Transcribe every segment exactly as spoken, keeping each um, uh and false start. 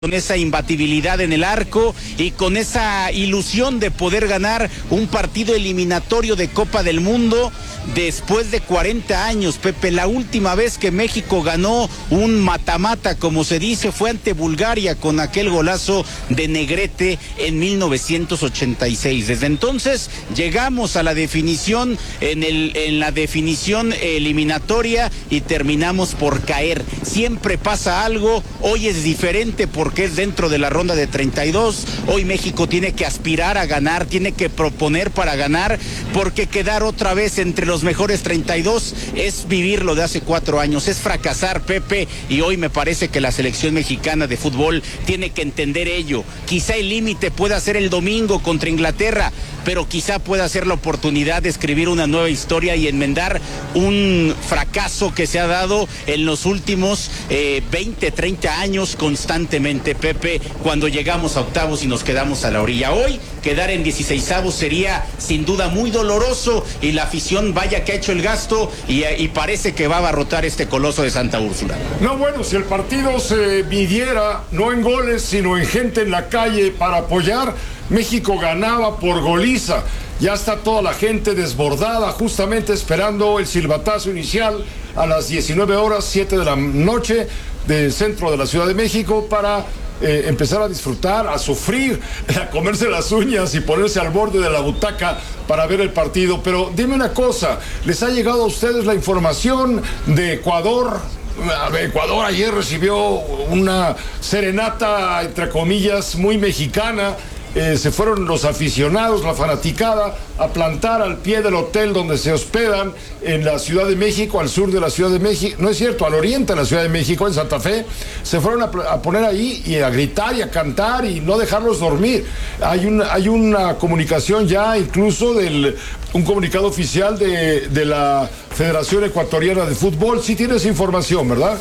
con esa imbatibilidad en el arco y con esa ilusión de poder ganar un partido eliminatorio de Copa del Mundo después de cuarenta años, Pepe. La última vez que México ganó un mata-mata, como se dice, fue ante Bulgaria con aquel golazo de Negrete en mil novecientos ochenta y seis. Desde entonces llegamos a la definición, en, el, en la definición eliminatoria y terminamos por caer. Siempre pasa algo, hoy es diferente porque que es dentro de la ronda de treinta y dos, hoy México tiene que aspirar a ganar, tiene que proponer para ganar, porque quedar otra vez entre los mejores treinta y dos es vivir lo de hace cuatro años, es fracasar, Pepe, y hoy me parece que la selección mexicana de fútbol tiene que entender ello. Quizá el límite pueda ser el domingo contra Inglaterra, pero quizá pueda ser la oportunidad de escribir una nueva historia y enmendar un fracaso que se ha dado en los últimos eh, veinte, treinta años constantemente, Pepe, cuando llegamos a octavos y nos quedamos a la orilla. Hoy quedar en dieciseisavos sería sin duda muy doloroso y la afición vaya que ha hecho el gasto y, y parece que va a abarrotar este coloso de Santa Úrsula. No, bueno, si el partido se midiera no en goles sino en gente en la calle para apoyar, México ganaba por goliza. Ya está toda la gente desbordada justamente esperando el silbatazo inicial a las diecinueve horas, siete de la noche del centro de la Ciudad de México para eh, empezar a disfrutar, a sufrir, a comerse las uñas y ponerse al borde de la butaca para ver el partido. Pero dime una cosa, ¿les ha llegado a ustedes la información de Ecuador? Ecuador ayer recibió una serenata, entre comillas, muy mexicana. Eh, se fueron los aficionados, la fanaticada, a plantar al pie del hotel donde se hospedan en la Ciudad de México, al sur de la Ciudad de México, no es cierto, al oriente de la Ciudad de México, en Santa Fe. Se fueron a, a poner ahí y a gritar y a cantar y no dejarlos dormir. Hay una, hay una comunicación ya, incluso del un comunicado oficial de, de la Federación Ecuatoriana de Fútbol. Sí tienes información, ¿verdad?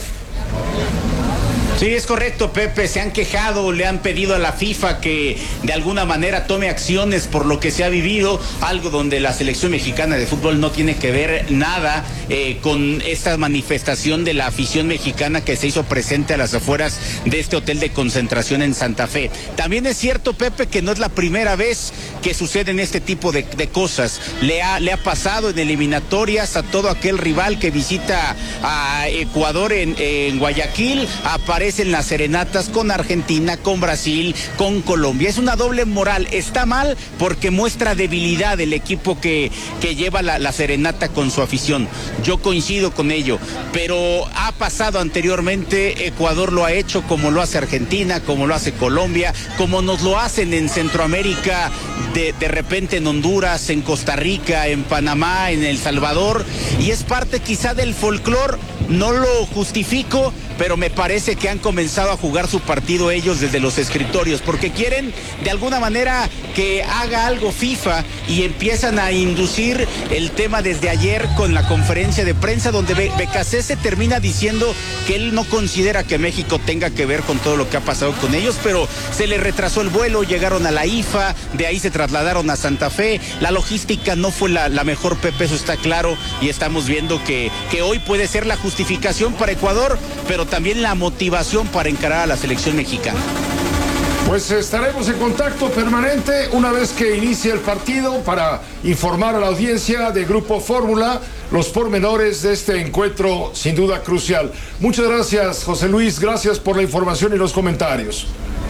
Sí, es correcto, Pepe, se han quejado, le han pedido a la FIFA que de alguna manera tome acciones por lo que se ha vivido, algo donde la selección mexicana de fútbol no tiene que ver nada eh, con esta manifestación de la afición mexicana que se hizo presente a las afueras de este hotel de concentración en Santa Fe. También es cierto, Pepe, que no es la primera vez que suceden este tipo de, de cosas. Le ha, le ha pasado en eliminatorias a todo aquel rival que visita a Ecuador en, en Guayaquil, aparece en las serenatas con Argentina, con Brasil, con Colombia. Es una doble moral. Está mal porque muestra debilidad el equipo que, que lleva la, la serenata con su afición. Yo coincido con ello, pero ha pasado anteriormente. Ecuador lo ha hecho como lo hace Argentina, como lo hace Colombia, como nos lo hacen en Centroamérica, de, de repente en Honduras, en Costa Rica, en Panamá, en El Salvador, y es parte quizá del folclore. No lo justifico, pero me parece que han comenzado a jugar su partido ellos desde los escritorios, porque quieren de alguna manera que haga algo FIFA y empiezan a inducir el tema desde ayer con la conferencia de prensa donde Be- Becasese termina diciendo que él no considera que México tenga que ver con todo lo que ha pasado con ellos, pero se le retrasó el vuelo, llegaron a la I F A, de ahí se trasladaron a Santa Fe, la logística no fue la, la mejor, Pepe, eso está claro, y estamos viendo que, que hoy puede ser la justificación para Ecuador, pero también la motivación para encarar a la selección mexicana. Pues estaremos en contacto permanente una vez que inicie el partido para informar a la audiencia de Grupo Fórmula los pormenores de este encuentro sin duda crucial. Muchas gracias, José Luis, gracias por la información y los comentarios.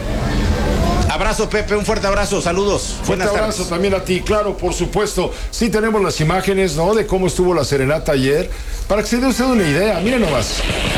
Abrazo, Pepe, un fuerte abrazo, saludos. Fuerte abrazo tardes. También a ti, claro, por supuesto. Sí tenemos las imágenes, ¿no?, de cómo estuvo la serenata ayer, para que se dé usted una idea. Miren nomás.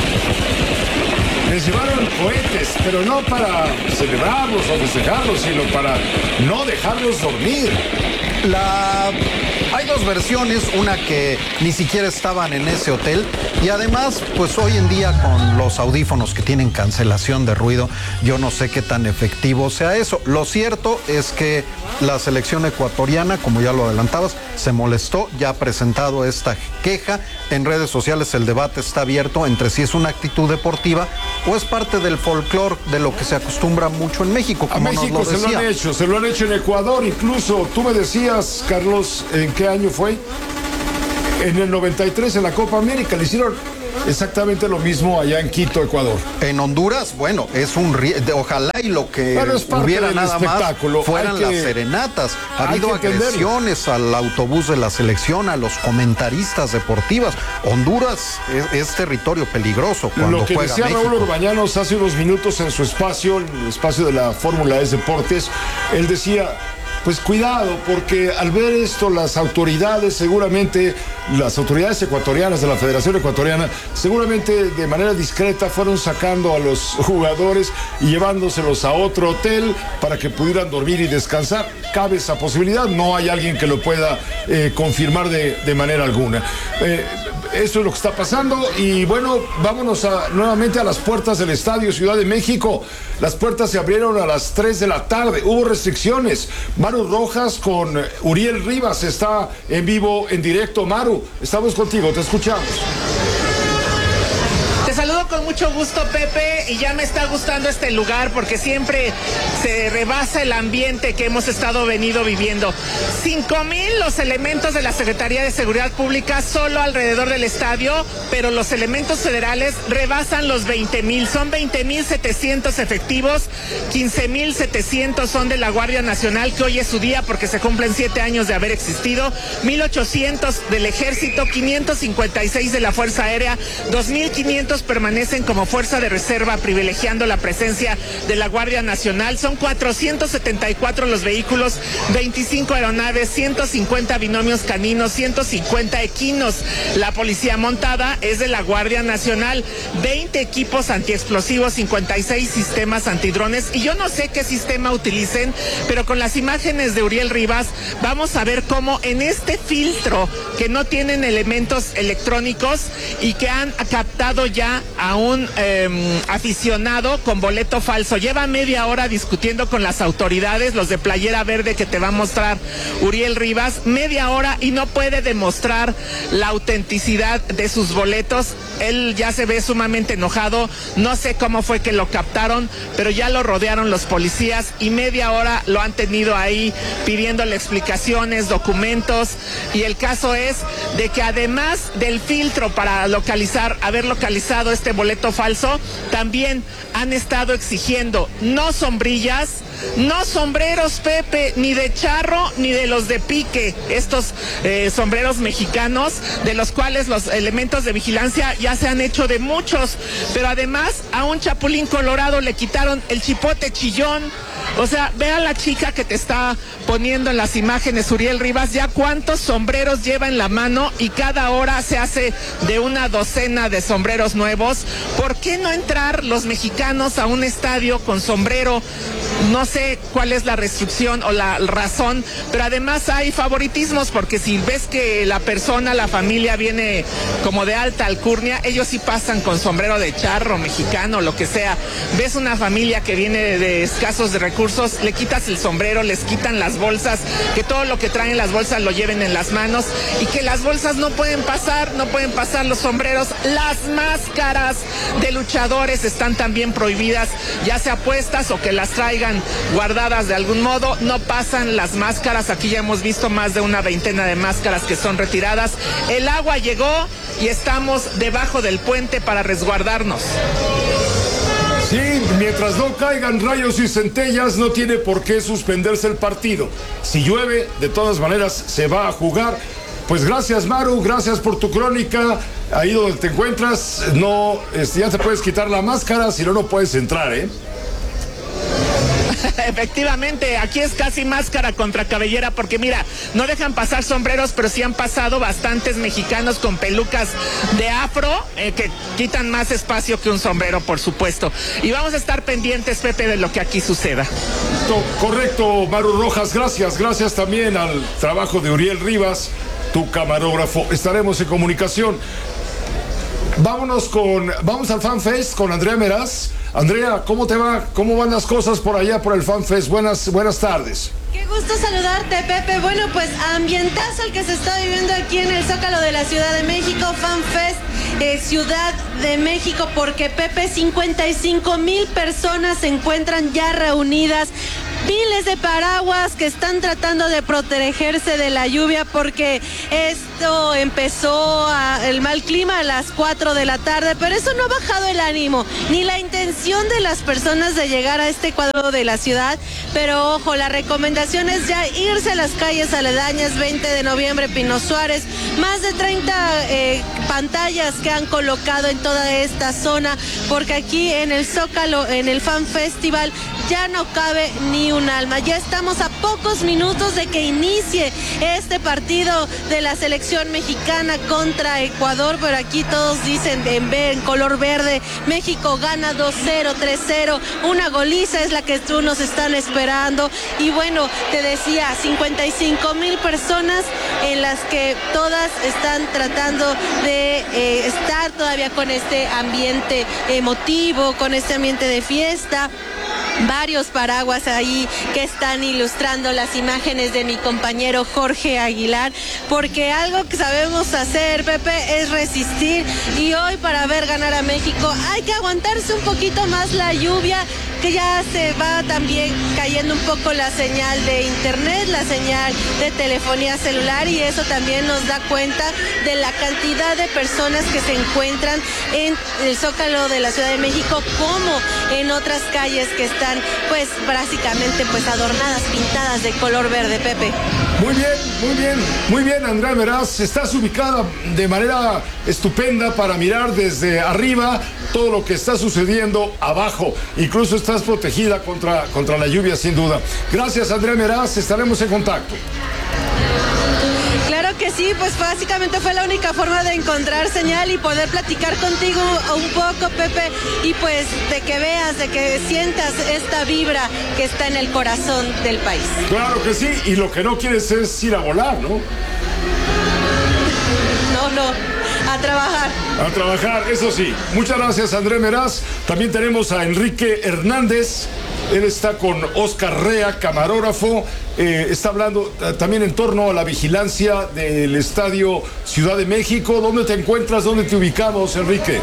Les llevaron cohetes, pero no para celebrarlos o festejarlos, sino para no dejarlos dormir. La... Hay dos versiones, una que ni siquiera estaban en ese hotel y además, pues hoy en día con los audífonos que tienen cancelación de ruido, yo no sé qué tan efectivo sea eso. Lo cierto es que la selección ecuatoriana, como ya lo adelantabas, se molestó, ya ha presentado esta queja. En redes sociales el debate está abierto entre si es una actitud deportiva o es parte del folclore de lo que se acostumbra mucho en México, como a México nos lo decía. Se lo han hecho, se lo han hecho en Ecuador, incluso tú me decías, Carlos, ¿en qué año fue? En el noventa y tres, en la Copa América, le hicieron exactamente lo mismo allá en Quito, Ecuador. En Honduras, bueno, es un ojalá y lo que bueno, es hubiera nada más fueran que, las serenatas. Ha habido agresiones al autobús de la selección, a los comentaristas deportivas. Honduras es, es territorio peligroso cuando lo que juega decía México. Raúl Urbañanos hace unos minutos en su espacio, en el espacio de la Fórmula E Deportes, él decía, pues cuidado, porque al ver esto las autoridades, seguramente las autoridades ecuatorianas de la Federación Ecuatoriana, seguramente de manera discreta fueron sacando a los jugadores y llevándoselos a otro hotel para que pudieran dormir y descansar. Cabe esa posibilidad, no hay alguien que lo pueda eh, confirmar de, de manera alguna. Eh, Eso es lo que está pasando y bueno, vámonos a, nuevamente a las puertas del Estadio Ciudad de México. Las puertas se abrieron a las tres de la tarde, hubo restricciones. Maru Rojas con Uriel Rivas está en vivo, en directo. Maru, estamos contigo, te escuchamos. Te saludo con mucho gusto, Pepe, y ya me está gustando este lugar porque siempre se rebasa el ambiente que hemos estado venido viviendo. Cinco mil los elementos de la Secretaría de Seguridad Pública solo alrededor del estadio, pero los elementos federales rebasan los veinte mil. Son veinte mil setecientos efectivos, quince mil setecientos son de la Guardia Nacional, que hoy es su día porque se cumplen siete años de haber existido, mil ochocientos del Ejército, quinientos cincuenta y seis de la Fuerza Aérea, dos mil quinientos permanecen como fuerza de reserva, privilegiando la presencia de la Guardia Nacional. Son cuatrocientos setenta y cuatro los vehículos, veinticinco aeronaves, ciento cincuenta binomios caninos, ciento cincuenta equinos. La policía montada es de la Guardia Nacional, veinte equipos antiexplosivos, cincuenta y seis sistemas antidrones. Y yo no sé qué sistema utilicen, pero con las imágenes de Uriel Rivas vamos a ver cómo en este filtro que no tienen elementos electrónicos y que han captado ya a un eh, aficionado con boleto falso. Lleva media hora discutiendo con las autoridades, los de playera verde que te va a mostrar Uriel Rivas, media hora y no puede demostrar la autenticidad de sus boletos. Él ya se ve sumamente enojado, no sé cómo fue que lo captaron, pero ya lo rodearon los policías y media hora lo han tenido ahí pidiéndole explicaciones, documentos, y el caso es de que además del filtro para localizar, haber localizado este boleto falso, también han estado exigiendo no sombrillas, no sombreros, Pepe, ni de charro ni de los de pique, estos eh, sombreros mexicanos, de los cuales los elementos de vigilancia ya se han hecho de muchos, pero además a un chapulín colorado le quitaron el chipote chillón. O sea, ve a la chica que te está poniendo en las imágenes, Uriel Rivas, ya cuántos sombreros lleva en la mano y cada hora se hace de una docena de sombreros nuevos. ¿Por qué no entrar los mexicanos a un estadio con sombrero? No sé cuál es la restricción o la razón, pero además hay favoritismos porque si ves que la persona, la familia viene como de alta alcurnia, ellos sí pasan con sombrero de charro, mexicano, lo que sea. Ves una familia que viene de, de escasos de recursos, le quitas el sombrero, les quitan las bolsas, que todo lo que traen las bolsas lo lleven en las manos y que las bolsas no pueden pasar, no pueden pasar los sombreros. Las máscaras de luchadores están también prohibidas, ya sea puestas o que las traigan guardadas de algún modo, no pasan las máscaras. Aquí ya hemos visto más de una veintena de máscaras que son retiradas. El agua llegó y estamos debajo del puente para resguardarnos. Sí, mientras no caigan rayos y centellas, no tiene por qué suspenderse el partido. Si llueve, de todas maneras, se va a jugar. Pues gracias, Maru, gracias por tu crónica. Ahí donde te encuentras, no, este, ya te puedes quitar la máscara, si no, no puedes entrar, ¿eh? Efectivamente, aquí es casi máscara contra cabellera, porque mira, no dejan pasar sombreros, pero sí han pasado bastantes mexicanos con pelucas de afro, eh, que quitan más espacio que un sombrero, por supuesto. Y vamos a estar pendientes, Pepe, de lo que aquí suceda. Correcto, Maru Rojas, gracias, gracias también al trabajo de Uriel Rivas, tu camarógrafo. Estaremos en comunicación. Vámonos con, vamos al FanFest con Andrea Meraz. Andrea, ¿cómo te va? ¿Cómo van las cosas por allá por el FanFest? Buenas, buenas tardes. Qué gusto saludarte, Pepe. Bueno, pues ambientazo el que se está viviendo aquí en el Zócalo de la Ciudad de México, FanFest eh, Ciudad de México, porque, Pepe, cincuenta y cinco mil personas se encuentran ya reunidas miles de paraguas que están tratando de protegerse de la lluvia porque esto empezó a, el mal clima a las cuatro de la tarde, pero eso no ha bajado el ánimo ni la intención de las personas de llegar a este cuadro de la ciudad. Pero ojo, la recomendación es ya irse a las calles aledañas. Veinte de noviembre, Pino Suárez, más de treinta eh, pantallas que han colocado en toda esta zona, porque aquí en el Zócalo, en el Fan Festival, ya no cabe ni un alma. Ya estamos a pocos minutos de que inicie este partido de la selección mexicana contra Ecuador, pero aquí todos dicen en, en color verde: México gana dos cero, tres cero, una goliza es la que tú nos están esperando. Y bueno, te decía, cincuenta y cinco mil personas en las que todas están tratando de eh, estar todavía con este ambiente emotivo, con este ambiente de fiesta. Varios paraguas ahí que están ilustrando las imágenes de mi compañero Jorge Aguilar, porque algo que sabemos hacer, Pepe, es resistir, y hoy para ver ganar a México hay que aguantarse un poquito más la lluvia, que ya se va también cayendo un poco la señal de internet, la señal de telefonía celular, y eso también nos da cuenta de la cantidad de personas que se encuentran en el Zócalo de la Ciudad de México, como en otras calles que están pues básicamente pues adornadas, pintadas de color verde, Pepe. Muy bien, muy bien, muy bien, Andrea Meraz. Estás ubicada de manera estupenda para mirar desde arriba todo lo que está sucediendo abajo. Incluso estás protegida contra, contra la lluvia, sin duda. Gracias, Andrea Meraz. Estaremos en contacto. Claro que sí, pues básicamente fue la única forma de encontrar señal y poder platicar contigo un poco, Pepe, y pues de que veas, de que sientas esta vibra que está en el corazón del país. Claro que sí, y lo que no quieres es ir a volar, ¿no? No, no, a trabajar. A trabajar, eso sí. Muchas gracias, André Meraz. También tenemos a Enrique Hernández. Él está con Oscar Rea, camarógrafo. Eh, está hablando eh, también en torno a la vigilancia del Estadio Ciudad de México. ¿Dónde te encuentras? ¿Dónde te ubicamos, Enrique?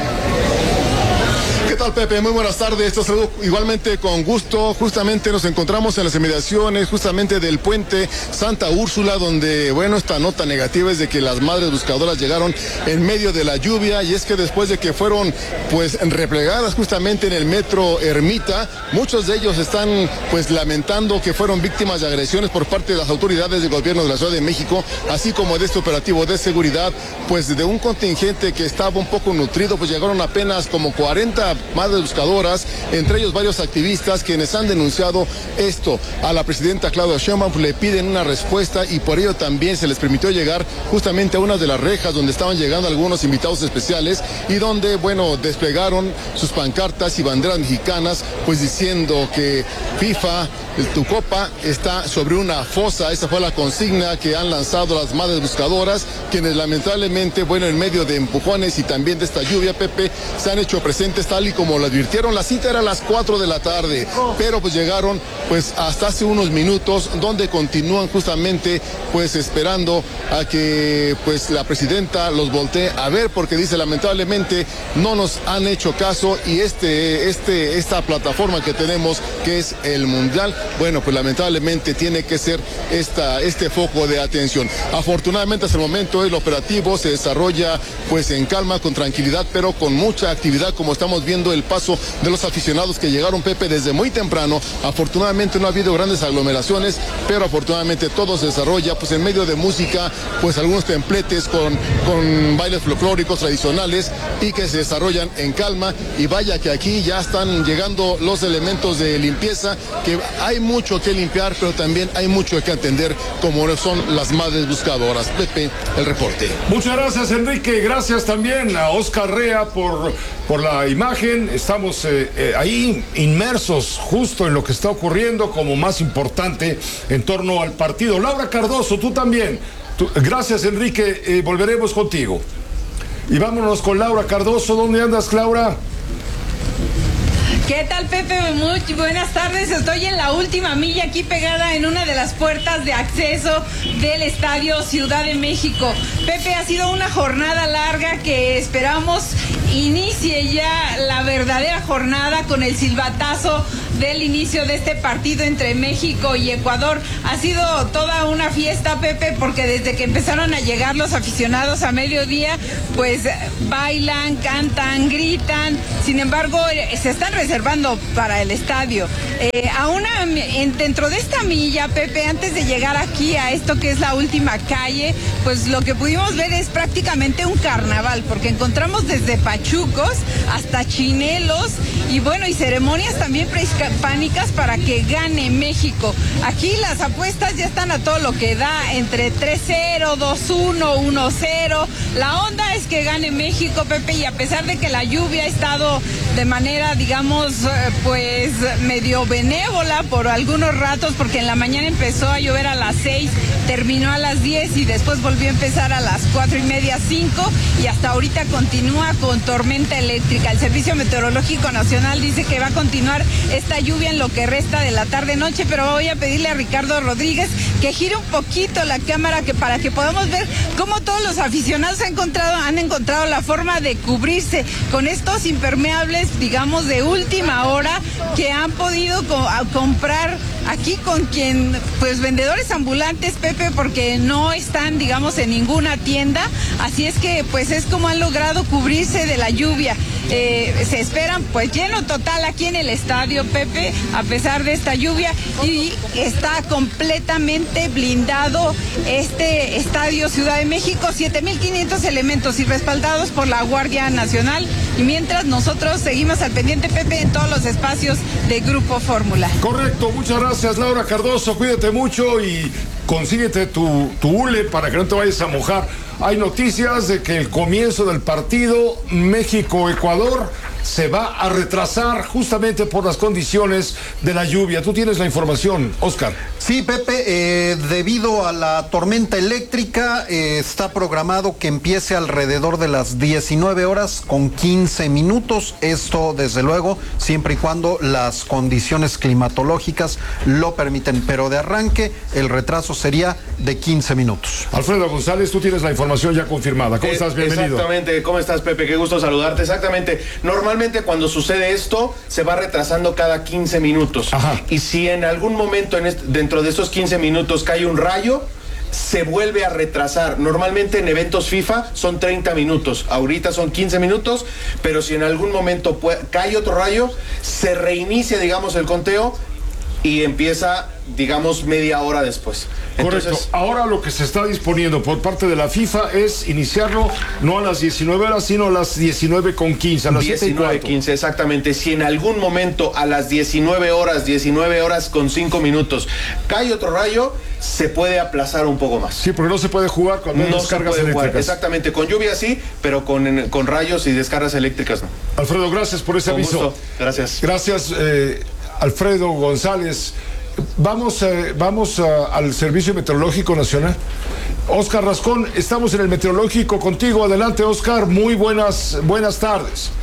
¿Qué tal, Pepe? Muy buenas tardes. Te saludo igualmente con gusto. Justamente nos encontramos en las inmediaciones justamente del puente Santa Úrsula, donde, bueno, esta nota negativa es de que las madres buscadoras llegaron en medio de la lluvia, y es que después de que fueron pues replegadas justamente en el metro Ermita, muchos de ellos están pues lamentando que fueron víctimas de agresiones por parte de las autoridades del gobierno de la Ciudad de México, así como de este operativo de seguridad, pues de un contingente que estaba un poco nutrido. Pues llegaron apenas como cuarenta madres buscadoras, entre ellos varios activistas quienes han denunciado esto a la presidenta Claudia Sheinbaum. Le piden una respuesta, y por ello también se les permitió llegar justamente a una de las rejas donde estaban llegando algunos invitados especiales, y donde, bueno, desplegaron sus pancartas y banderas mexicanas, pues diciendo que FIFA, tu copa, está sobre una fosa. Esa fue la consigna que han lanzado las madres buscadoras, quienes lamentablemente, bueno, en medio de empujones y también de esta lluvia, Pepe, se han hecho presentes tal y como lo advirtieron. La cita era a las cuatro de la tarde, pero pues llegaron pues hasta hace unos minutos, donde continúan justamente pues esperando a que pues la presidenta los voltee a ver, porque dice, lamentablemente no nos han hecho caso, y este, este, esta plataforma que tenemos, que es el Mundial, bueno, pues lamentablemente tiene que ser esta, este foco de atención. Afortunadamente hasta el momento el operativo se desarrolla pues en calma, con tranquilidad, pero con mucha actividad, como estamos viendo el paso de los aficionados que llegaron, Pepe, desde muy temprano. Afortunadamente no ha habido grandes aglomeraciones, pero afortunadamente todo se desarrolla pues en medio de música, pues algunos templetes con, con bailes folclóricos tradicionales, y que se desarrollan en calma. Y vaya que aquí ya están llegando los elementos de limpieza, que hay mucho que limpiar, pero también hay mucho que atender, como son las madres buscadoras. Pepe, el reporte. Muchas gracias, Enrique. Gracias también a Oscar Rea por, por la imagen. Estamos eh, eh, ahí inmersos justo en lo que está ocurriendo como más importante en torno al partido. Laura Cardoso, tú también. Tú, gracias, Enrique. Eh, volveremos contigo. Y vámonos con Laura Cardoso. ¿Dónde andas, Laura? ¿Qué tal, Pepe? Muy buenas tardes. Estoy en la última milla, aquí pegada en una de las puertas de acceso del Estadio Ciudad de México. Pepe, ha sido una jornada larga que esperamos inicie ya la verdadera jornada con el silbatazo del inicio de este partido entre México y Ecuador. Ha sido toda una fiesta, Pepe, porque desde que empezaron a llegar los aficionados a mediodía, pues bailan, cantan, gritan. Sin embargo, se están reservando para el estadio. Eh, a una, en, dentro de esta milla, Pepe, antes de llegar aquí a esto que es la última calle, pues lo que pudimos ver es prácticamente un carnaval, porque encontramos desde pachucos hasta chinelos y bueno, y ceremonias también prehispánicas para que gane México. Aquí las apuestas ya están a todo lo que da, entre tres cero, dos uno, uno cero. La onda es que gane México, Pepe, y a pesar de que la lluvia ha estado de manera, digamos, pues medio benévola por algunos ratos, porque en la mañana empezó a llover a las seis, terminó a las diez y después volvió a empezar a las cuatro y media, cinco, y hasta ahorita continúa con tormenta eléctrica. El Servicio Meteorológico Nacional dice que va a continuar esta lluvia en lo que resta de la tarde-noche, pero voy a pedirle a Ricardo Rodríguez que gire un poquito la cámara que para que podamos ver cómo todos los aficionados han encontrado, han encontrado la forma de cubrirse con estos impermeables, digamos, de última hora que han podido co- comprar aquí con quien, pues vendedores ambulantes, Pepe, porque no están, digamos, en ninguna tienda, así es que pues es como han logrado cubrirse de la lluvia. Eh, se esperan pues lleno total aquí en el estadio, Pepe, a pesar de esta lluvia, y está completamente blindado este estadio Ciudad de México, siete mil quinientos elementos y respaldados por la Guardia Nacional, y mientras nosotros seguimos al pendiente, Pepe, en todos los espacios de Grupo Fórmula. Correcto, muchas gracias, Laura Cardoso, cuídate mucho y consíguete tu, tu hule para que no te vayas a mojar. Hay noticias de que el comienzo del partido México-Ecuador se va a retrasar justamente por las condiciones de la lluvia. Tú tienes la información, Oscar. Sí, Pepe, eh, debido a la tormenta eléctrica eh, está programado que empiece alrededor de las diecinueve horas con quince minutos. Esto, desde luego, siempre y cuando las condiciones climatológicas lo permiten. Pero de arranque, el retraso sería de quince minutos. Alfredo González, tú tienes la información ya confirmada. ¿Cómo eh, estás? Bienvenido. Exactamente. ¿Cómo estás, Pepe? Qué gusto saludarte. Exactamente. Normalmente cuando sucede esto, se va retrasando cada quince minutos. Ajá. Y si en algún momento en este, dentro de esos quince minutos cae un rayo, se vuelve a retrasar. Normalmente en eventos FIFA son treinta minutos, ahorita son quince minutos, pero si en algún momento puede, cae otro rayo, se reinicia, digamos, el conteo y empieza, digamos, media hora después. Correcto. Entonces, ahora lo que se está disponiendo por parte de la FIFA es iniciarlo no a las diecinueve horas, sino a las diecinueve con quince, a las diecinueve quince, exactamente. Si en algún momento a las diecinueve horas, diecinueve horas con cinco minutos, cae otro rayo, se puede aplazar un poco más. Sí, porque no se puede jugar cuando hay No se descargas puede jugar, eléctricas. exactamente. Con lluvia sí, pero con, con rayos y descargas eléctricas no. Alfredo, gracias por ese Con aviso. gusto. Gracias. Gracias, eh, Alfredo González. Vamos, eh, vamos uh, al Servicio Meteorológico Nacional. Oscar Rascón, estamos en el Meteorológico contigo. Adelante, Oscar. Muy buenas, buenas tardes.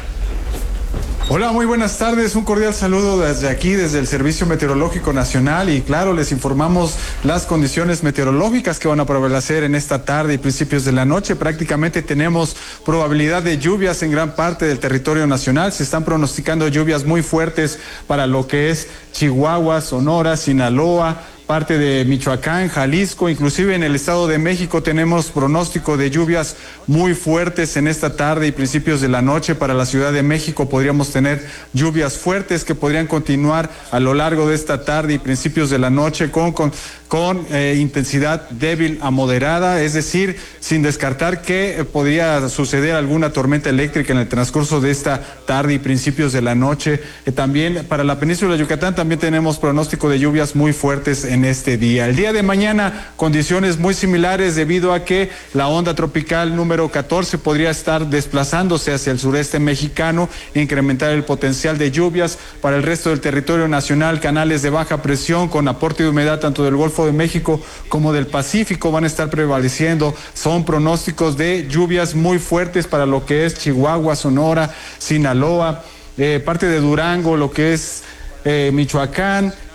Hola, muy buenas tardes. Un cordial saludo desde aquí, desde el Servicio Meteorológico Nacional, y claro, les informamos las condiciones meteorológicas que van a prevalecer en esta tarde y principios de la noche. Prácticamente tenemos probabilidad de lluvias en gran parte del territorio nacional. Se están pronosticando lluvias muy fuertes para lo que es Chihuahua, Sonora, Sinaloa, parte de Michoacán, Jalisco, inclusive en el Estado de México tenemos pronóstico de lluvias muy fuertes en esta tarde y principios de la noche. Para la Ciudad de México podríamos tener lluvias fuertes que podrían continuar a lo largo de esta tarde y principios de la noche con, con, con eh, intensidad débil a moderada, es decir, sin descartar que eh, podría suceder alguna tormenta eléctrica en el transcurso de esta tarde y principios de la noche. Eh, también para la península de Yucatán también tenemos pronóstico de lluvias muy fuertes en este día. El día de mañana, condiciones muy similares debido a que la onda tropical número catorce podría estar desplazándose hacia el sureste mexicano, incrementar el potencial de lluvias. Para el resto del territorio nacional, canales de baja presión con aporte de humedad tanto del Golfo de México como del Pacífico van a estar prevaleciendo. Son pronósticos de lluvias muy fuertes para lo que es Chihuahua, Sonora, Sinaloa, eh, parte de Durango, lo que es eh, Michoacán,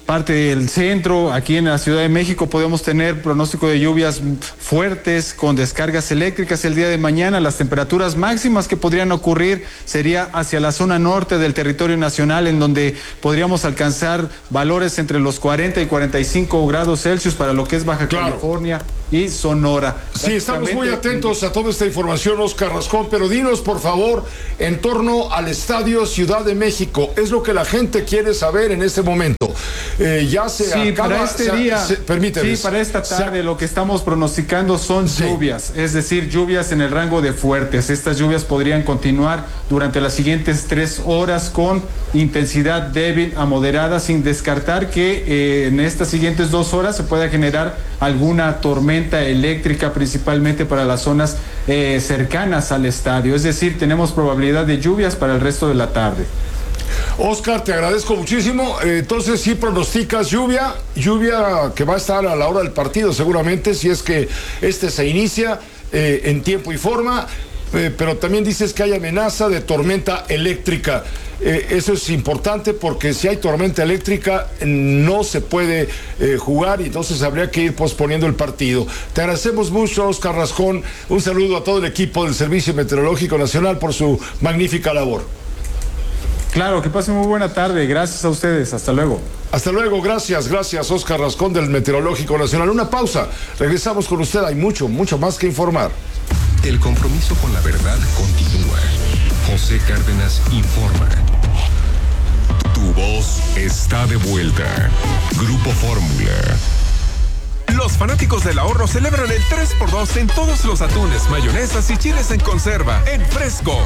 parte del centro. Aquí en la Ciudad de México podemos tener pronóstico de lluvias fuertes con descargas eléctricas el día de mañana. Las temperaturas máximas que podrían ocurrir sería hacia la zona norte del territorio nacional, en donde podríamos alcanzar valores entre los cuarenta y cuarenta y cinco grados Celsius para lo que es Baja claro. California y Sonora. Sí, estamos muy atentos a toda esta información, Oscar Rascón, pero dinos por favor en torno al Estadio Ciudad de México. Es lo que la gente quiere saber en este momento. Eh, ya se sí, acaba, para este se, día, se, permíteme. Sí, para esta tarde se, lo que estamos pronosticando son sí. lluvias, es decir, lluvias en el rango de fuertes. Estas lluvias podrían continuar durante las siguientes tres horas con intensidad débil a moderada, sin descartar que eh, en estas siguientes dos horas se pueda generar alguna tormenta eléctrica, principalmente para las zonas eh, cercanas al estadio. Es decir, tenemos probabilidad de lluvias para el resto de la tarde. Oscar, te agradezco muchísimo. Entonces, sí pronosticas lluvia, lluvia que va a estar a la hora del partido seguramente, si es que este se inicia eh, en tiempo y forma, eh, pero también dices que hay amenaza de tormenta eléctrica. Eh, eso es importante porque si hay tormenta eléctrica no se puede eh, jugar y entonces habría que ir posponiendo el partido. Te agradecemos mucho, Oscar Rascón. Un saludo a todo el equipo del Servicio Meteorológico Nacional por su magnífica labor. Claro, que pasen muy buena tarde. Gracias a ustedes. Hasta luego. Hasta luego. Gracias, gracias, Oscar Rascón del Meteorológico Nacional. Una pausa. Regresamos con usted. Hay mucho, mucho más que informar. El compromiso con la verdad continúa. José Cárdenas informa. Tu voz está de vuelta. Grupo Fórmula. Los fanáticos del ahorro celebran el tres por dos en todos los atunes, mayonesas y chiles en conserva, en fresco.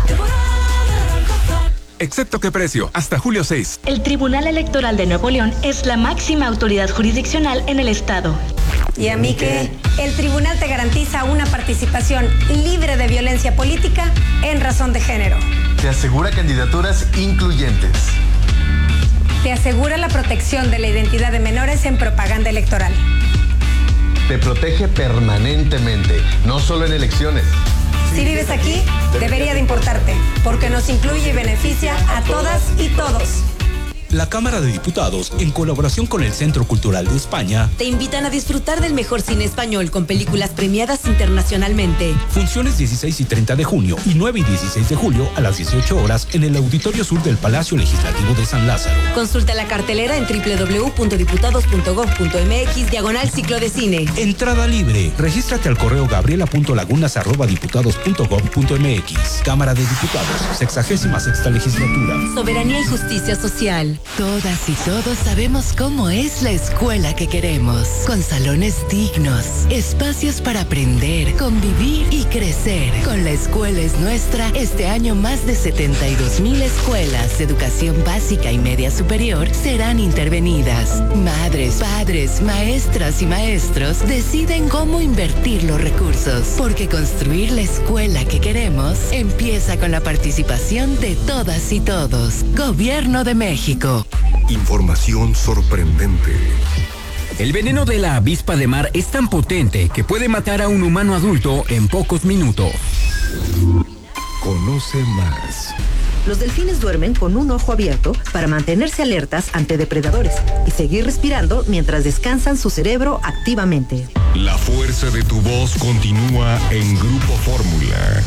Excepto qué precio, hasta julio seis. El Tribunal Electoral de Nuevo León es la máxima autoridad jurisdiccional en el estado. ¿Y a mí qué? El tribunal te garantiza una participación libre de violencia política en razón de género. Te asegura candidaturas incluyentes. Te asegura la protección de la identidad de menores en propaganda electoral. Te protege permanentemente, no solo en elecciones. Si vives aquí, debería de importarte, porque nos incluye y beneficia a todas y todos. La Cámara de Diputados, en colaboración con el Centro Cultural de España, te invitan a disfrutar del mejor cine español con películas premiadas internacionalmente. Funciones dieciséis y treinta de junio y nueve y dieciséis de julio a las dieciocho horas en el Auditorio Sur del Palacio Legislativo de San Lázaro. Consulta la cartelera en doble u doble u doble u punto diputados punto gob punto eme equis diagonal ciclo de cine. Entrada libre. Regístrate al correo gabriela punto lagunas arroba diputados punto gob punto eme equis. Cámara de Diputados, sexagésima sexta legislatura. Soberanía y justicia social. Todas y todos sabemos cómo es la escuela que queremos, con salones dignos, espacios para aprender, convivir y crecer. Con La Escuela es Nuestra, este año más de setenta y dos mil escuelas de educación básica y media superior serán intervenidas. Madres, padres, maestras y maestros deciden cómo invertir los recursos, porque construir la escuela que queremos empieza con la participación de todas y todos. Gobierno de México. Información sorprendente. El veneno de la avispa de mar es tan potente que puede matar a un humano adulto en pocos minutos. Conoce más. Los delfines duermen con un ojo abierto para mantenerse alertas ante depredadores y seguir respirando mientras descansan su cerebro activamente. La fuerza de tu voz continúa en Grupo Fórmula.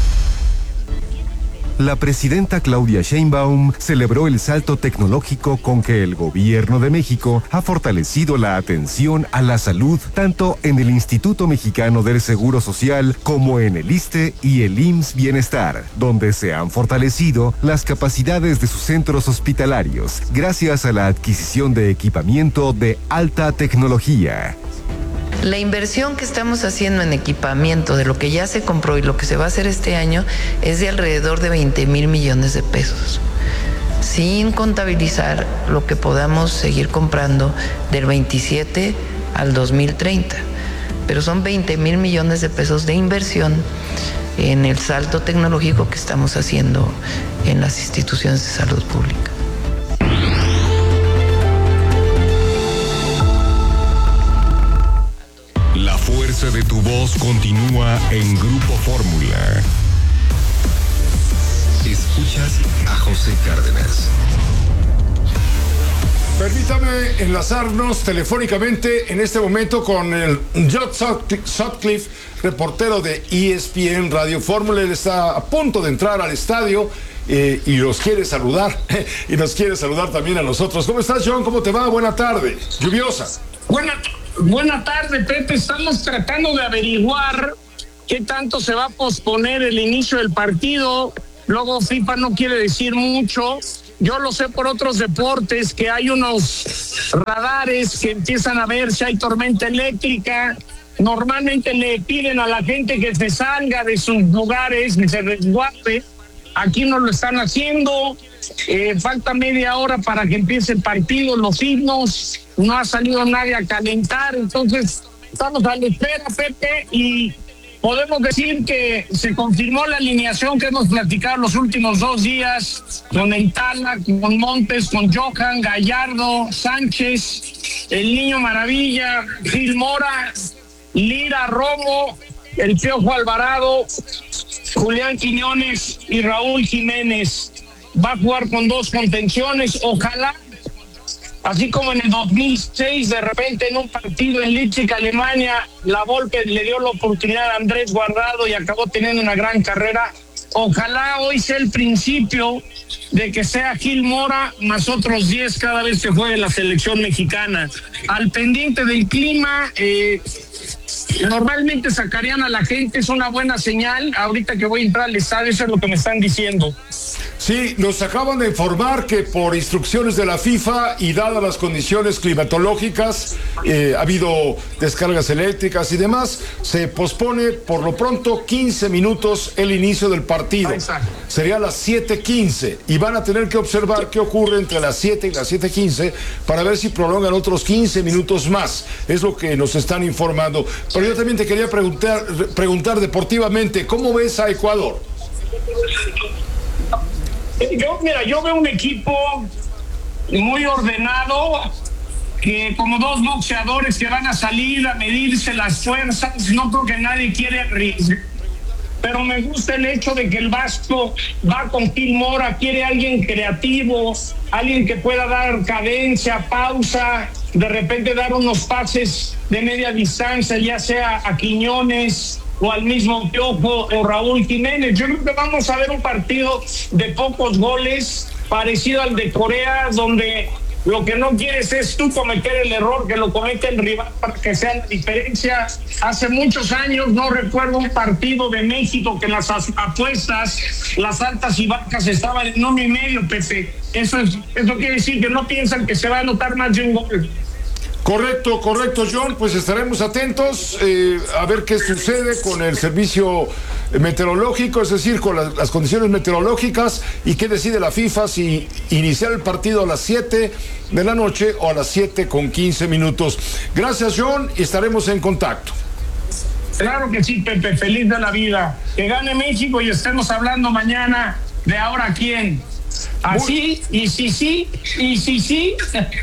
La presidenta Claudia Sheinbaum celebró el salto tecnológico con que el gobierno de México ha fortalecido la atención a la salud tanto en el Instituto Mexicano del Seguro Social como en el ISSSTE y el I M S S Bienestar, donde se han fortalecido las capacidades de sus centros hospitalarios gracias a la adquisición de equipamiento de alta tecnología. La inversión que estamos haciendo en equipamiento de lo que ya se compró y lo que se va a hacer este año es de alrededor de veinte mil millones de pesos, sin contabilizar lo que podamos seguir comprando del veintisiete al dos mil treinta. Pero son veinte mil millones de pesos de inversión en el salto tecnológico que estamos haciendo en las instituciones de salud pública. La fuerza de tu voz continúa en Grupo Fórmula. Escuchas a José Cárdenas. Permítame enlazarnos telefónicamente en este momento con el John Sutcliffe, reportero de E S P N Radio Fórmula. Él está a punto de entrar al estadio eh, y los quiere saludar. Y nos quiere saludar también a nosotros. ¿Cómo estás, John? ¿Cómo te va? Buena tarde. Lluviosa. Buena, buena tarde, Pepe. Estamos tratando de averiguar qué tanto se va a posponer el inicio del partido. Luego FIFA no quiere decir mucho. Yo lo sé por otros deportes, que hay unos radares que empiezan a ver si hay tormenta eléctrica. Normalmente le piden a la gente que se salga de sus lugares, que se resguarde. Aquí no lo están haciendo. Eh, falta media hora para que empiece el partido, los himnos. No ha salido nadie a calentar. Entonces, estamos a la espera, Pepe, y podemos decir que se confirmó la alineación que hemos platicado los últimos dos días con Entala, con Montes, con Johan, Gallardo, Sánchez, el Niño Maravilla, Gil Mora, Lira, Romo, el Piojo Alvarado, Julián Quiñones y Raúl Jiménez. Va a jugar con dos contenciones, ojalá. Así como en el dos mil seis, de repente en un partido en Leipzig, Alemania, la Volpe le dio la oportunidad a Andrés Guardado y acabó teniendo una gran carrera. Ojalá hoy sea el principio de que sea Gil Mora más otros diez cada vez que juegue la selección mexicana. Al pendiente del clima, eh, normalmente sacarían a la gente, es una buena señal. Ahorita que voy a entrar al estadio, eso es lo que me están diciendo. Sí, nos acaban de informar que por instrucciones de la FIFA y dadas las condiciones climatológicas, eh, ha habido descargas eléctricas y demás, se pospone por lo pronto quince minutos el inicio del partido. Exacto. Sería a las siete quince y van a tener que observar qué ocurre entre las siete y las siete quince para ver si prolongan otros quince minutos más. Es lo que nos están informando. Pero yo también te quería preguntar, preguntar deportivamente, ¿cómo ves a Ecuador? Yo, mira, yo veo un equipo muy ordenado, que como dos boxeadores que van a salir a medirse las fuerzas. No creo que nadie quiere arriesgar, pero me gusta el hecho de que el Vasco va con Gil Mora, quiere alguien creativo, alguien que pueda dar cadencia, pausa, de repente dar unos pases de media distancia, ya sea a Quiñones o al mismo Piojo o Raúl Jiménez. Yo creo que vamos a ver un partido de pocos goles, parecido al de Corea, donde lo que no quieres es tú cometer el error que lo comete el rival para que sea la diferencia. Hace muchos años no recuerdo un partido de México que las apuestas, las altas y bajas estaban en uno y medio, Pepe. Eso es, eso quiere decir que no piensan que se va a anotar más de un gol. Correcto, correcto, John. Pues estaremos atentos eh, a ver qué sucede con el servicio meteorológico, es decir, con las, las condiciones meteorológicas, y qué decide la FIFA, si iniciar el partido a las siete de la noche o a las siete con quince minutos. Gracias, John, y estaremos en contacto. Claro que sí, Pepe, feliz de la vida. Que gane México y estemos hablando mañana de ahora quién. Así, Muy... y si sí, y si sí.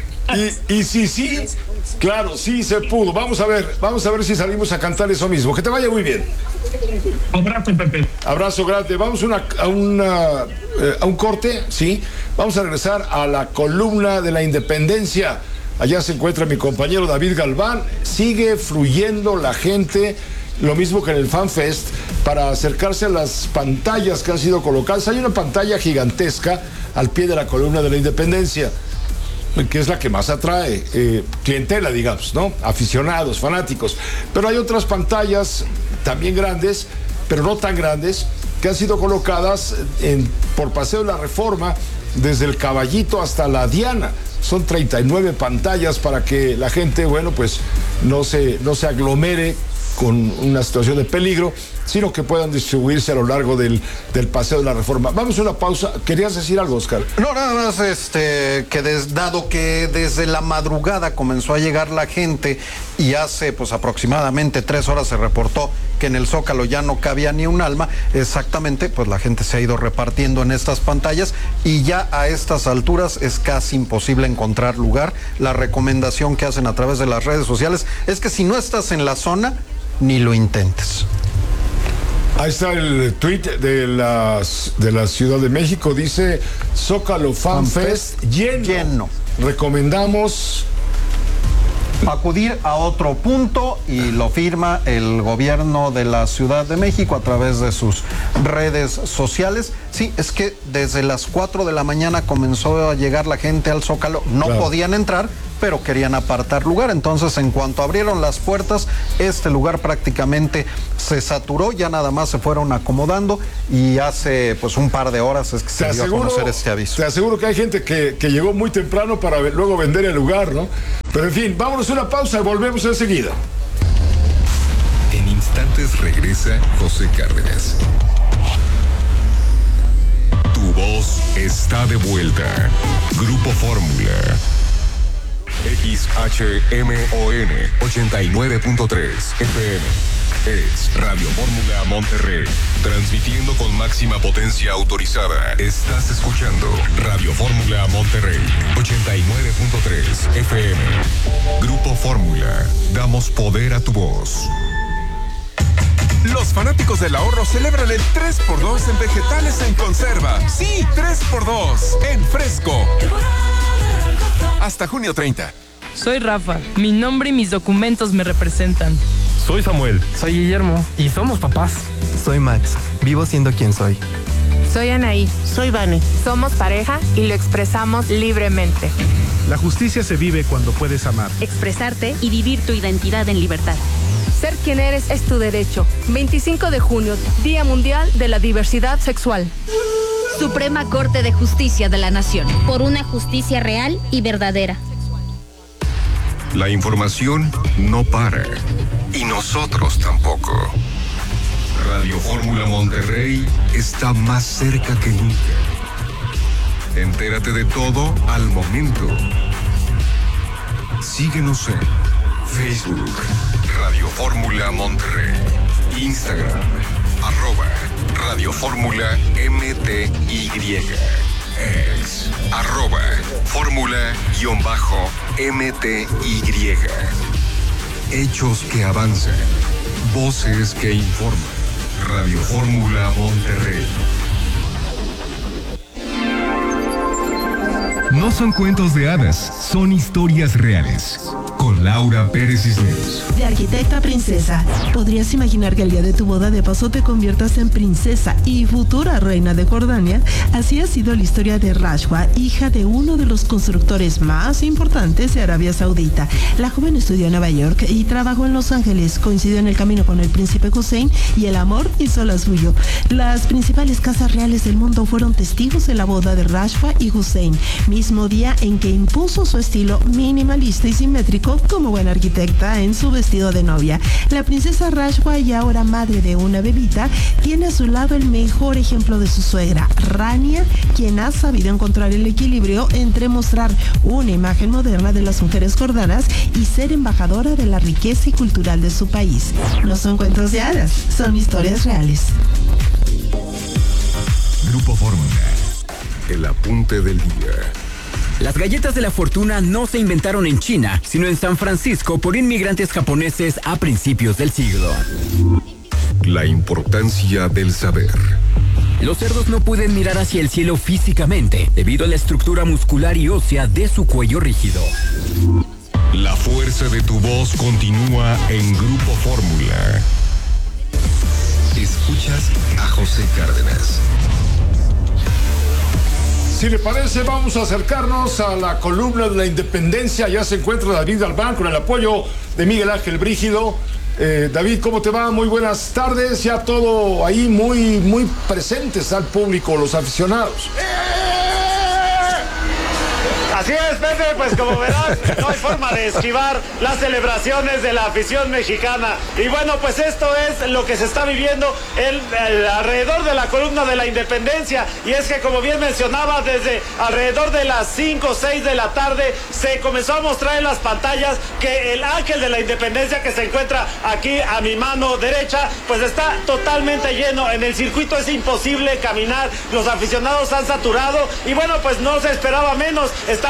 Y, y si sí, claro, sí se pudo. Vamos a ver, vamos a ver si salimos a cantar eso mismo. Que te vaya muy bien. Abrazo, Pepe. Abrazo grande. Vamos una, a, una, eh, a un corte, sí. Vamos a regresar a la columna de la independencia. Allá se encuentra mi compañero David Galván. Sigue fluyendo la gente, lo mismo que en el FanFest, para acercarse a las pantallas que han sido colocadas. Hay una pantalla gigantesca al pie de la columna de la independencia, que es la que más atrae eh, clientela, digamos, ¿no? Aficionados, fanáticos. Pero hay otras pantallas también grandes, pero no tan grandes, que han sido colocadas en, por Paseo de la Reforma, desde el Caballito hasta la Diana. Son treinta y nueve pantallas para que la gente, bueno, pues no se, no se aglomere con una situación de peligro, sino que puedan distribuirse a lo largo del, del Paseo de la Reforma. Vamos a una pausa. ¿Querías decir algo, Oscar? No, nada más, este, que des, dado que desde la madrugada comenzó a llegar la gente y hace pues aproximadamente tres horas se reportó que en el Zócalo ya no cabía ni un alma, exactamente, pues la gente se ha ido repartiendo en estas pantallas y ya a estas alturas es casi imposible encontrar lugar. La recomendación que hacen a través de las redes sociales es que si no estás en la zona, ni lo intentes. Ahí está el tweet de la, de la Ciudad de México, dice Zócalo Fan Fest lleno. Lleno. recomendamos acudir a otro punto, y lo firma el gobierno de la Ciudad de México a través de sus redes sociales. Sí, es que desde las cuatro de la mañana comenzó a llegar la gente al Zócalo, no claro. podían entrar, pero querían apartar lugar. Entonces, en cuanto abrieron las puertas, este lugar prácticamente se saturó, ya nada más se fueron acomodando, y hace pues un par de horas es que se dio a conocer este aviso. Te aseguro que hay gente que, que llegó muy temprano para luego vender el lugar, ¿no? Pero en fin, vámonos a una pausa y volvemos enseguida. En instantes regresa José Cárdenas. Tu voz está de vuelta. Grupo Fórmula. X H M O N ochenta y nueve punto tres F M. Es Radio Fórmula Monterrey, transmitiendo con máxima potencia autorizada. Estás escuchando Radio Fórmula Monterrey, ochenta y nueve punto tres F M. Grupo Fórmula, damos poder a tu voz. Los fanáticos del ahorro celebran el tres por dos en vegetales en conserva. Sí, tres por dos en fresco. Hasta junio treinta. Soy Rafa. Mi nombre y mis documentos me representan. Soy Samuel. Soy Guillermo. Y somos papás. Soy Max. Vivo siendo quien soy. Soy Anaí. Soy Vane. Somos pareja y lo expresamos libremente. La justicia se vive cuando puedes amar, expresarte y vivir tu identidad en libertad. Ser quien eres es tu derecho. veinticinco de junio, Día Mundial de la Diversidad Sexual. Suprema Corte de Justicia de la Nación. Por una justicia real y verdadera. La información no para. Y nosotros tampoco. Radio Fórmula Monterrey está más cerca que nunca. Entérate de todo al momento. Síguenos en Facebook, Radio Fórmula Monterrey, Instagram, arroba Radio Fórmula M T Y, ex, arroba Fórmula-M T Y. Hechos que avanzan, voces que informan. Radio Fórmula Monterrey. No son cuentos de hadas, son historias reales. Con Laura Pérez Cisneros. De arquitecta a princesa, ¿podrías imaginar que el día de tu boda de paso te conviertas en princesa y futura reina de Jordania? Así ha sido la historia de Rashwa, hija de uno de los constructores más importantes de Arabia Saudita. La joven estudió en Nueva York y trabajó en Los Ángeles. Coincidió en el camino con el príncipe Hussein y el amor hizo la suyo. Las principales casas reales del mundo fueron testigos de la boda de Rashwa y Hussein, mismo día en que impuso su estilo minimalista y simétrico como buena arquitecta en su vestido de novia. La princesa Rashwa, y ahora madre de una bebita, tiene a su lado el mejor ejemplo de su suegra, Rania, quien ha sabido encontrar el equilibrio entre mostrar una imagen moderna de las mujeres jordanas y ser embajadora de la riqueza y cultural de su país. No son cuentos de hadas, son historias reales. Grupo Fórmula, el apunte del día. Las galletas de la fortuna no se inventaron en China, sino en San Francisco por inmigrantes japoneses a principios del siglo. La importancia del saber. Los cerdos no pueden mirar hacia el cielo físicamente, debido a la estructura muscular y ósea de su cuello rígido. La fuerza de tu voz continúa en Grupo Fórmula. Escuchas a José Cárdenas. Si le parece, vamos a acercarnos a la columna de la Independencia. Ya se encuentra David Albán con el apoyo de Miguel Ángel Brígido. Eh, David, ¿cómo te va? Muy buenas tardes. Ya todo ahí muy, muy presentes al público, los aficionados. Así es, Pepe, pues como verás, no hay forma de esquivar las celebraciones de la afición mexicana. Y bueno, pues esto es lo que se está viviendo el, el, alrededor de la columna de la Independencia. Y es que, como bien mencionaba, desde alrededor de las cinco o seis de la tarde se comenzó a mostrar en las pantallas que el ángel de la Independencia, que se encuentra aquí a mi mano derecha, pues está totalmente lleno. En el circuito es imposible caminar, los aficionados han saturado y bueno, pues no se esperaba menos. Está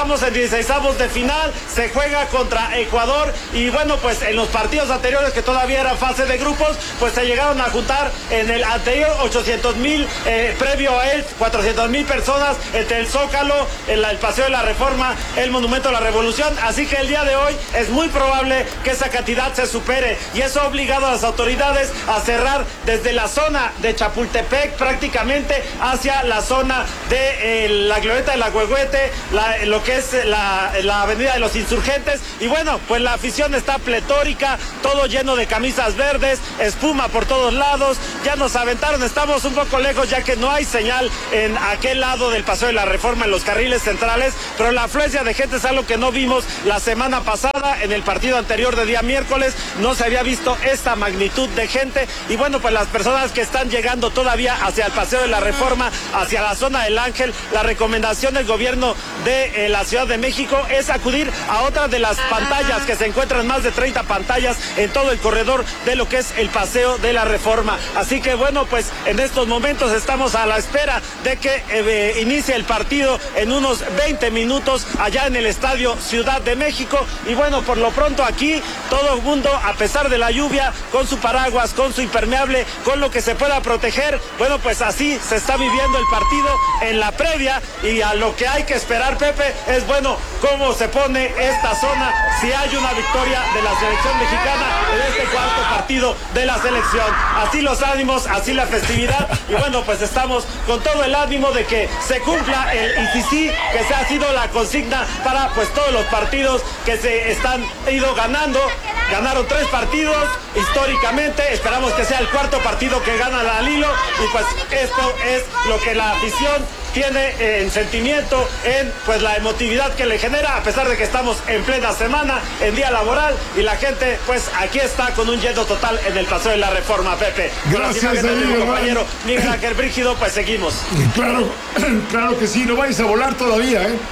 estamos en dieciseisavos de final, se juega contra Ecuador y bueno, pues en los partidos anteriores que todavía era fase de grupos, pues se llegaron a juntar en el anterior ochocientos mil, eh, previo a él cuatrocientos mil personas entre el Zócalo, el, el Paseo de la Reforma, el Monumento a la Revolución, así que el día de hoy es muy probable que esa cantidad se supere y eso ha obligado a las autoridades a cerrar desde la zona de Chapultepec prácticamente hacia la zona de eh, la glorieta de la Huehuete, la, lo que es la, la avenida de los Insurgentes y bueno, pues la afición está pletórica, todo lleno de camisas verdes, espuma por todos lados, ya nos aventaron, estamos un poco lejos ya que no hay señal en aquel lado del Paseo de la Reforma en los carriles centrales, pero la afluencia de gente es algo que no vimos la semana pasada, en el partido anterior de día miércoles no se había visto esta magnitud de gente y bueno, pues las personas que están llegando todavía hacia el Paseo de la Reforma, hacia la zona del Ángel, la recomendación del gobierno de eh, la Ciudad de México es acudir a otra de las pantallas que se encuentran, más de treinta pantallas en todo el corredor de lo que es el Paseo de la Reforma, así que bueno, pues en estos momentos estamos a la espera de que eh, inicie el partido en unos veinte minutos allá en el Estadio Ciudad de México y bueno, por lo pronto aquí todo el mundo, a pesar de la lluvia, con su paraguas, con su impermeable, con lo que se pueda proteger, bueno, pues así se está viviendo el partido en la previa y a lo que hay que esperar, Pepe, es bueno, cómo se pone esta zona, si hay una victoria de la selección mexicana en este cuarto partido de la selección, así los ánimos, así la festividad y bueno, pues estamos con todo el ánimo de que se cumpla el I C C, que se ha sido la consigna para pues todos los partidos que se están ido ganando, ganaron tres partidos históricamente, esperamos que sea el cuarto partido que gana la Lilo y pues esto es lo que la afición tiene en sentimiento, en pues la emotividad que le genera, a pesar de que estamos en plena semana, en día laboral, y la gente pues aquí está con un lleno total en el Paseo de la Reforma, Pepe. Gracias, David, mi compañero Miguel Ángel Brígido, pues seguimos. Claro, claro que sí, no vais a volar todavía, ¿eh?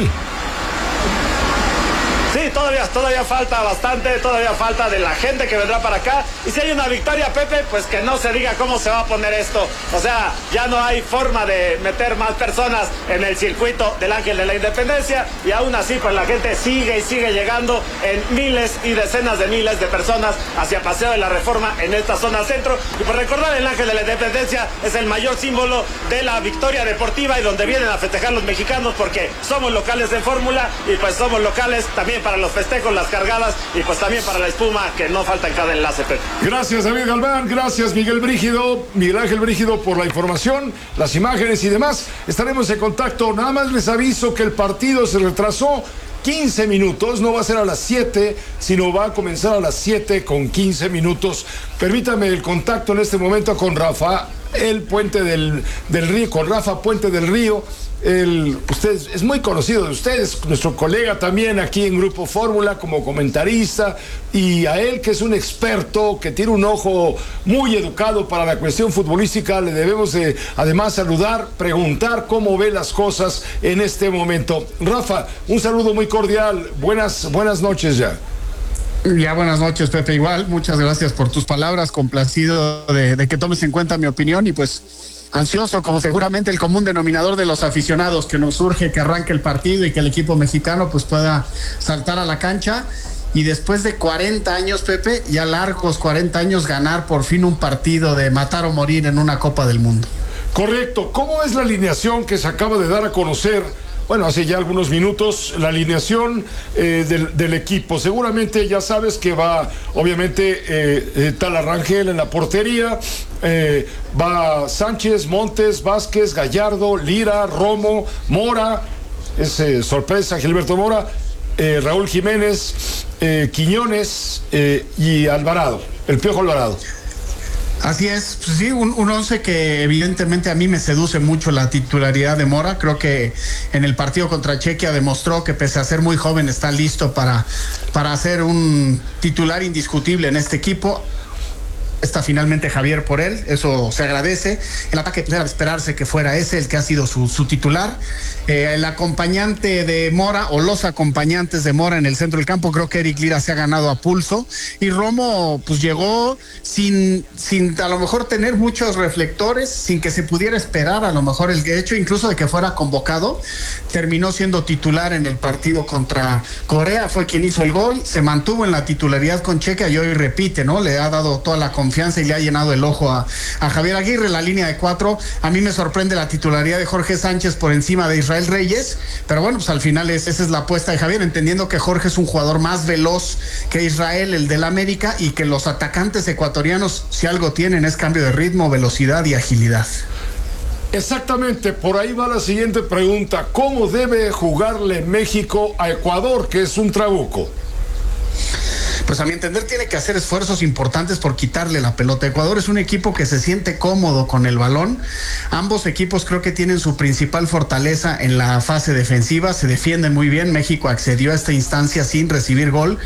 Sí, todavía, todavía falta bastante, todavía falta de la gente que vendrá para acá. Y si hay una victoria, Pepe, pues que no se diga cómo se va a poner esto. O sea, ya no hay forma de meter más personas en el circuito del Ángel de la Independencia. Y aún así, pues la gente sigue y sigue llegando en miles y decenas de miles de personas hacia Paseo de la Reforma en esta zona centro. Y por recordar, el Ángel de la Independencia es el mayor símbolo de la victoria deportiva y donde vienen a festejar los mexicanos porque somos locales en fórmula y pues somos locales también para los festejos, las cargadas y pues también para la espuma que no falta en cada enlace, Pepe. Gracias, David Galván, gracias, Miguel Brígido, Miguel Ángel Brígido, por la información, las imágenes y demás. Estaremos en contacto. Nada más les aviso que el partido se retrasó quince minutos, no va a ser a las siete, sino va a comenzar a las siete con quince minutos. Permítame el contacto en este momento con Rafa, el Puente del, del Río, con Rafa Puente del Río. El, usted es muy conocido de ustedes, nuestro colega también aquí en Grupo Fórmula como comentarista, y a él, que es un experto, que tiene un ojo muy educado para la cuestión futbolística, le debemos de, además saludar, preguntar cómo ve las cosas en este momento. Rafa, un saludo muy cordial, buenas, buenas noches ya. Ya, buenas noches, Pepe, igual, muchas gracias por tus palabras, complacido de, de que tomes en cuenta mi opinión y pues ansioso, como seguramente el común denominador de los aficionados, que nos urge que arranque el partido y que el equipo mexicano pues pueda saltar a la cancha y después de cuarenta años, Pepe, ya largos cuarenta años, ganar por fin un partido de matar o morir en una Copa del Mundo. Correcto. ¿Cómo es la alineación que se acaba de dar a conocer? Bueno, hace ya algunos minutos, la alineación eh, del, del equipo. Seguramente ya sabes que va, obviamente, eh, eh, Tala Rangel en la portería, eh, va Sánchez, Montes, Vázquez, Gallardo, Lira, Romo, Mora, es eh, sorpresa, Gilberto Mora, eh, Raúl Jiménez, eh, Quiñones eh, y Alvarado, el Piojo Alvarado. Así es, pues sí, un, un once que evidentemente a mí me seduce mucho la titularidad de Mora. Creo que en el partido contra Chequia demostró que pese a ser muy joven está listo para, para ser un titular indiscutible en este equipo. está finalmente Javier por él, eso se agradece. El ataque pues, era de esperarse que fuera ese el que ha sido su, su titular. Eh, el acompañante de Mora o los acompañantes de Mora en el centro del campo, creo que Eric Lira se ha ganado a pulso y Romo pues llegó sin, sin a lo mejor tener muchos reflectores, sin que se pudiera esperar a lo mejor el hecho incluso de que fuera convocado. Terminó siendo titular en el partido contra Corea, fue quien hizo el gol, se mantuvo en la titularidad con Checa y hoy repite, ¿no? Le ha dado toda la confianza y le ha llenado el ojo a, a Javier Aguirre. La línea de cuatro, a mí me sorprende la titularidad de Jorge Sánchez por encima de Israel Reyes, pero bueno, pues al final es, esa es la apuesta de Javier, entendiendo que Jorge es un jugador más veloz que Israel, el del América, y que los atacantes ecuatorianos, si algo tienen, es cambio de ritmo, velocidad y agilidad. Exactamente, por ahí va la siguiente pregunta. ¿Cómo debe jugarle México a Ecuador, que es un trabuco? Pues a mi entender tiene que hacer esfuerzos importantes por quitarle la pelota. Ecuador es un equipo que se siente cómodo con el balón. Ambos equipos creo que tienen su principal fortaleza en la fase defensiva, se defienden muy bien. México accedió a esta instancia sin recibir gol.